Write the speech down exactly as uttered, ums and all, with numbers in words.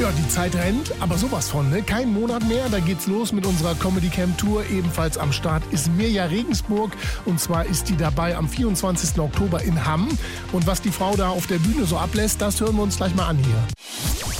Ja, die Zeit rennt, aber sowas von, ne? Kein Monat mehr, da geht's los mit unserer Comedy Camp Tour. Ebenfalls am Start ist Mirja Regensburg und zwar ist die dabei am vierundzwanzigsten Oktober in Hamm. Und was die Frau da auf der Bühne so ablässt, das hören wir uns gleich mal an hier.